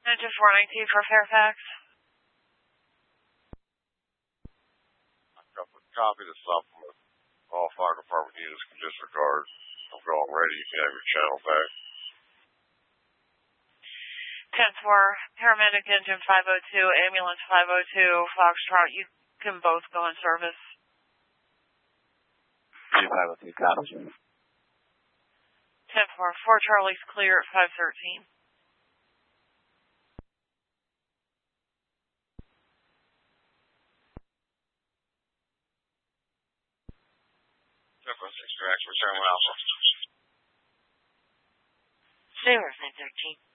Engine 419 for Fairfax. Copy the supplement. All fire department units can disregard. I'm going ready. You can have your channel back. 10-4, paramedic engine 502, ambulance 502, Foxtrot, you can both go in service. 502, copy. 10-4, 4 Charlie's clear at 513. Return Alpha. 0, 513.